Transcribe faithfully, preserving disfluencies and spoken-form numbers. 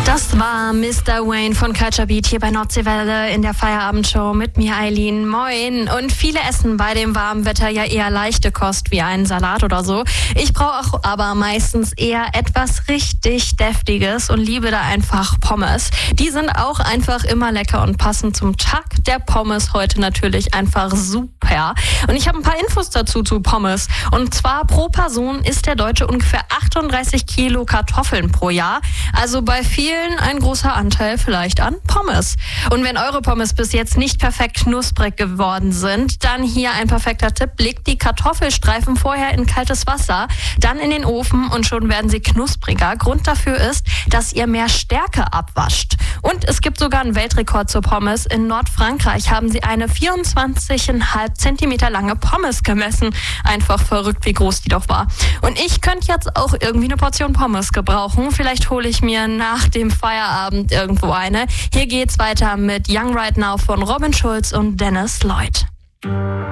Das war Mister Wayne von Culture Beat hier bei Nordseewelle in der Feierabendshow mit mir, Eileen. Moin. Und viele essen bei dem warmen Wetter ja eher leichte Kost wie einen Salat oder so. Ich brauche aber meistens eher etwas richtig Deftiges und liebe da einfach Pommes. Die sind auch einfach immer lecker und passen zum Tag der Pommes heute natürlich einfach super. Und ich habe ein paar Infos dazu zu Pommes. Und zwar pro Person isst der Deutsche ungefähr achtunddreißig Kilo Kartoffeln pro Jahr. Also bei vielen ein großer Anteil vielleicht an Pommes. Und wenn eure Pommes bis jetzt nicht perfekt knusprig geworden sind, dann hier ein perfekter Tipp. Legt die Kartoffelstreifen vorher in kaltes Wasser, dann in den Ofen und schon werden sie knuspriger. Grund dafür ist, dass ihr mehr Stärke abwascht. Und es gibt sogar einen Weltrekord zur Pommes. In Nordfrankreich haben sie eine vierundzwanzig Komma fünf Zentimeter lange Pommes gemessen. Einfach verrückt, wie groß die doch war. Und ich könnte jetzt auch irgendwie eine Portion Pommes gebrauchen. Vielleicht hole ich mir nach dem Feierabend irgendwo eine. Hier geht's weiter mit Young Right Now von Robin Schulz und Dennis Lloyd.